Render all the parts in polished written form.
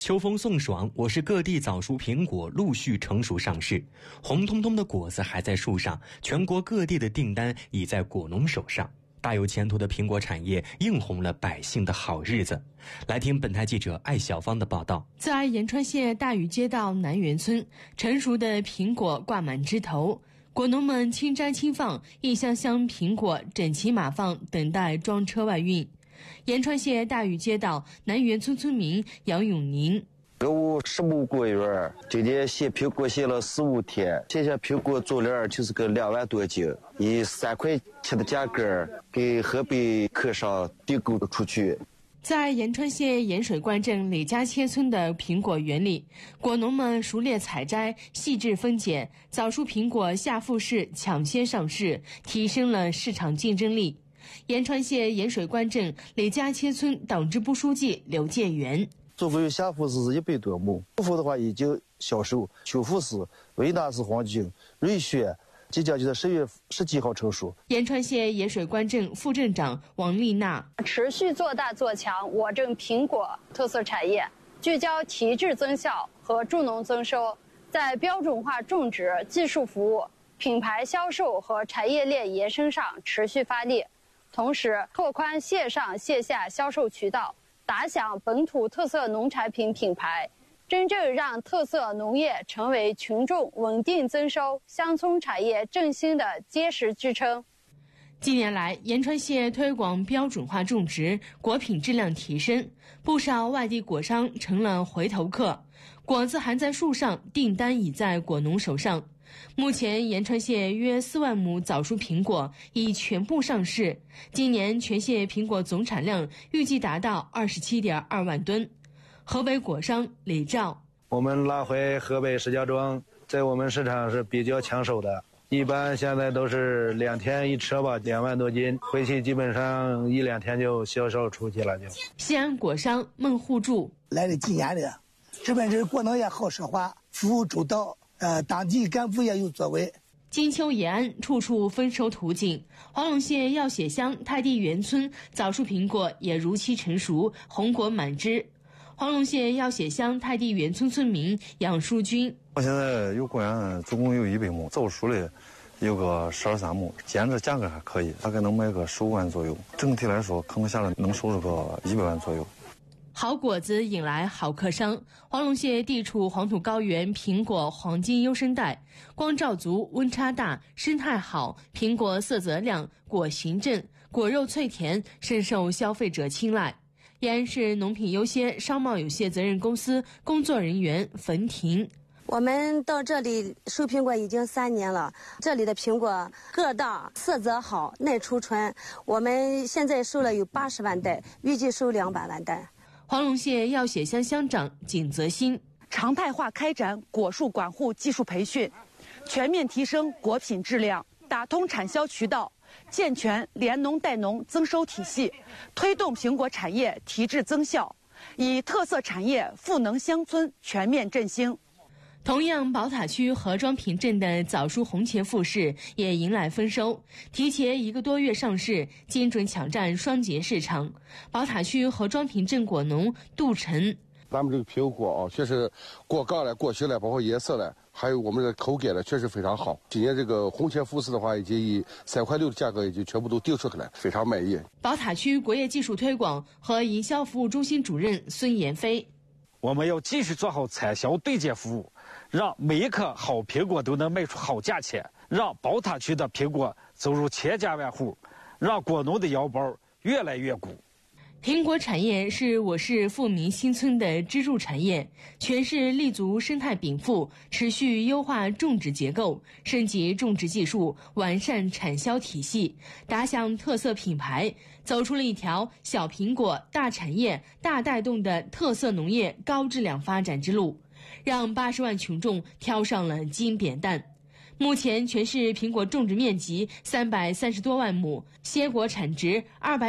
秋风送爽，我市各地早熟苹果陆续成熟上市，红彤彤的果子还在树上，全国各地的订单已在果农手上。大有前途的苹果产业映红了百姓的好日子。来听本台记者艾小芳的报道。 在延川县大峪街道南园村，成熟的苹果挂满枝头，果农们轻摘轻放，一箱箱苹果整齐码放，等待装车外运。延川县大峪街道南园村村民杨永宁： 有15个月，今天写苹果写了15天，现在苹果做链就是个2万多斤，以3块钱的价格给河北客商订购出去。 在延川县盐水关镇李家切村的苹果园里，果农们熟练采摘，细致分拣，早熟苹果下腹市抢先上市，提升了市场竞争力。延川县盐水关镇李家切村党支部书记刘建元： 作为下腹市是100多亩，秋腹的话已经销售，秋腹市维纳斯黄金、瑞雪即将就在10月10几号成熟。 延川县盐水关镇副镇长王丽娜： 持续做大做强我镇苹果特色产业，聚焦提质增效和助农增收，在标准化种植、技术服务、品牌销售和产业链延伸上持续发力，同时拓宽线上线下销售渠道，打响本土特色农产品品牌，真正让特色农业成为群众稳定增收、乡村产业振兴的结实支撑。 近年来，延川县推广标准化种植，果品质量提升，不少外地果商成了回头客，果子还在树上，订单已在果农手上。目前，延川县约4万亩早熟苹果已全部上市，今年全县苹果总产量预计达到27.2万吨。河北果商李照： 我们拉回河北石家庄，在我们市场是比较抢手的，一般现在都是2天一车吧，2万多斤，回去基本上1、2天就销售出去了就。 西安果商孟互助： 来了几年了，这边是果农也好说话，服务周到，当地干部也有作为。 金秋延安，处处丰收图景。黄龙县耀血乡泰地园村早熟苹果也如期成熟，红果满枝。黄龙县耀血乡泰地园村村民杨淑军： 我现在有果园，总共有100亩，早熟的有个12、13亩，兼着价格还可以，大概能卖个15万左右。整体来说，可能下来能收入个100万左右。 好果子引来好客商。黄龙县地处黄土高原苹果黄金优生带，光照足，温差大，生态好，苹果色泽亮，果形正，果肉脆甜，深受消费者青睐。延安市农品优先商贸有限责任公司工作人员冯婷： 我们到这里收苹果已经3年了，这里的苹果个大、色泽好、耐储存。我们现在收了有80万袋，预计收200万袋。 黄龙县耀血乡乡长景泽新： 常态化开展果树管护技术培训，全面提升果品质量，打通产销渠道，健全联农带农增收体系，推动苹果产业提质增效，以特色产业赋能乡村全面振兴。 同样，宝塔区何庄坪镇的早熟红前富市也迎来丰收，提前1个多月上市，精准抢占双节市场。宝塔区何庄坪镇果农杜晨： 咱们这个苹果确实果干了、果形了，包括颜色了，还有我们的口感了，确实非常好。今年这个红前富市的话，已经以3块6的价格已经全部都定出来了，非常满意。 宝塔区国业技术推广和营销服务中心主任孙延飞： 我们要继续做好产销对接服务，让每一颗好苹果都能卖出好价钱，让宝塔区的苹果走入千家万户，让果农的腰包越来越鼓。 苹果产业是我市富民新村的支柱产业，全市立足生态禀赋，持续优化种植结构，升级种植技术，完善产销体系，打响特色品牌，走出了一条小苹果大产业大带动的特色农业高质量发展之路，让80万群众挑上了金扁担。目前全市苹果种植面积330多万亩，鲜果产值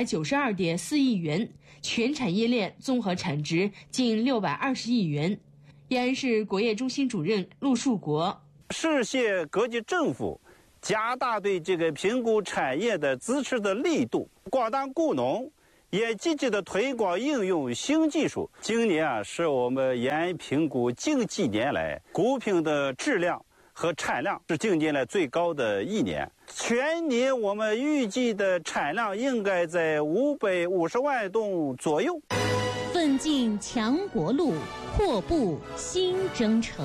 292.4亿元，全产业链综合产值近620亿元。延安市国业中心主任陆树国： 市县各级政府加大对这个苹果产业的支持的力度，广大果农也积极的推广应用新技术。今年是我们延安评估近几年来股品的质量和产量是近年来最高的一年。全年我们预计的产量应该在550万吨左右。 奋进强国路，阔步新征程。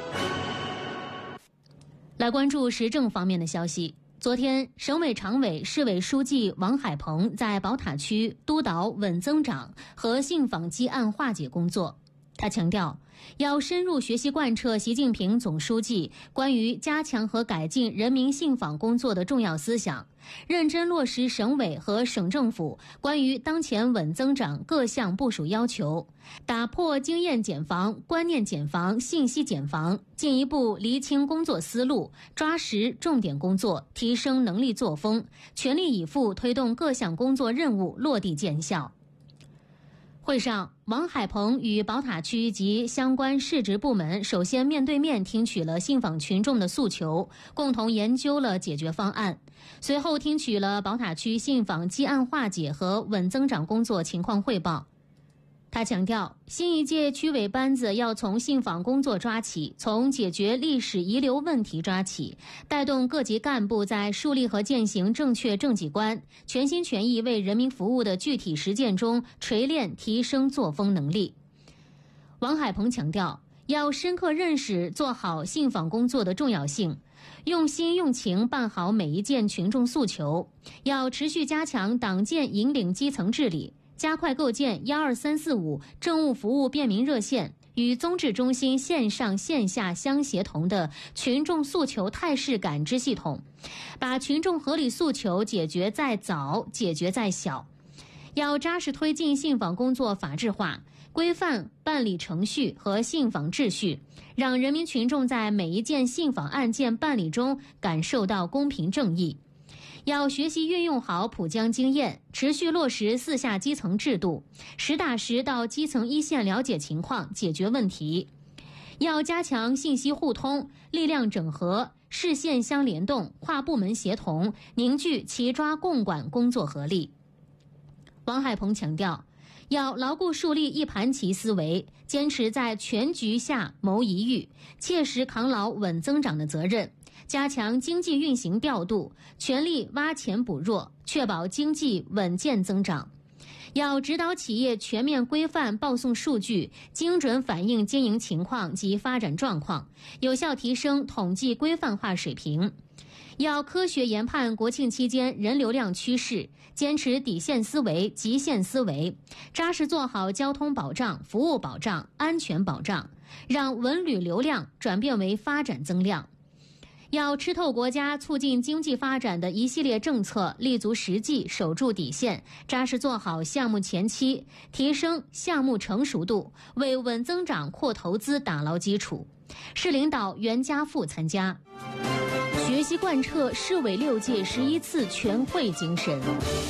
来关注时政方面的消息。昨天，省委常委、市委书记王海鹏在宝塔区督导稳增长和信访积案化解工作。他强调，要深入学习贯彻习近平总书记关于加强和改进人民信访工作的重要思想，认真落实省委和省政府关于当前稳增长各项部署要求，打破经验减防、观念减防、信息减防，进一步厘清工作思路，抓实重点工作，提升能力作风，全力以赴推动各项工作任务落地见效。会上，王海鹏与宝塔区及相关市直部门首先面对面听取了信访群众的诉求，共同研究了解决方案。随后听取了宝塔区信访积案化解和稳增长工作情况汇报。他强调，新一届区委班子要从信访工作抓起，从解决历史遗留问题抓起，带动各级干部在树立和践行正确政绩观、全心全意为人民服务的具体实践中锤炼提升作风能力。王海鹏强调，要深刻认识做好信访工作的重要性，用心用情办好每一件群众诉求，要持续加强党建引领基层治理，加快构建12345政务服务便民热线与综治中心线上线下相协同的群众诉求态势感知系统，把群众合理诉求解决在早，解决在小。要扎实推进信访工作法治化，规范办理程序和信访秩序，让人民群众在每一件信访案件办理中感受到公平正义。要学习运用好浦江经验，持续落实4下基层制度，实打实到基层一线了解情况，解决问题。要加强信息互通、力量整合、市县相联动、跨部门协同，凝聚齐抓共管工作合力。王海鹏强调，要牢固树立一盘棋思维，坚持在全局下谋一域，切实扛牢稳增长的责任，加强经济运行调度，全力挖潜补弱，确保经济稳健增长。要指导企业全面规范报送数据，精准反映经营情况及发展状况，有效提升统计规范化水平。要科学研判国庆期间人流量趋势，坚持底线思维、极限思维，扎实做好交通保障、服务保障、安全保障，让文旅流量转变为发展增量。要吃透国家促进经济发展的一系列政策，立足实际，守住底线，扎实做好项目前期，提升项目成熟度，为稳增长扩投资打牢基础。市领导袁家富参加。学习贯彻市委6届11次全会精神。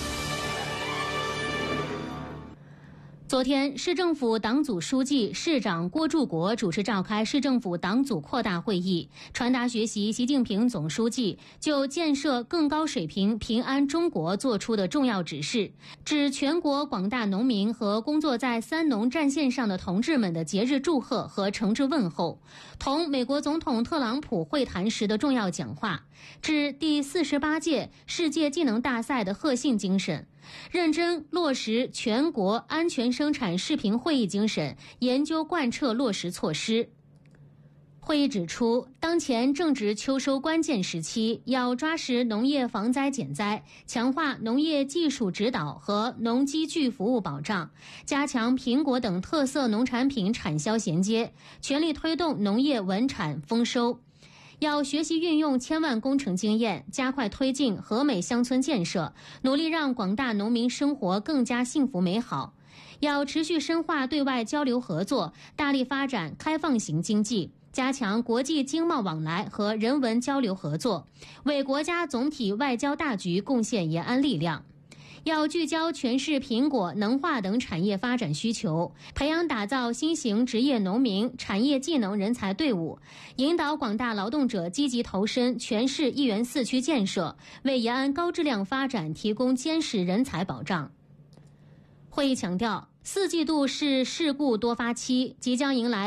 昨天，市政府党组书记、市长郭柱国主持召开市政府党组扩大会议，传达学习习近平总书记就建设更高水平平安中国作出的重要指示，致全国广大农民和工作在三农战线上的同志们的节日祝贺和诚挚问候，同美国总统特朗普会谈时的重要讲话，致第48届世界技能大赛的贺信精神，认真落实全国安全生产视频会议精神，研究贯彻落实措施。会议指出，当前正值秋收关键时期，要抓实农业防灾减灾，强化农业技术指导和农机具服务保障，加强苹果等特色农产品产销衔接，全力推动农业稳产丰收。要学习运用千万工程经验，加快推进和美乡村建设，努力让广大农民生活更加幸福美好。要持续深化对外交流合作，大力发展开放型经济，加强国际经贸往来和人文交流合作，为国家总体外交大局贡献延安力量。要聚焦全市苹果、能化等产业发展需求，培养打造新型职业农民产业技能人才队伍，引导广大劳动者积极投身全市1园4区建设，为延安高质量发展提供坚实人才保障。 会议强调，4季度是事故多发期，即将迎来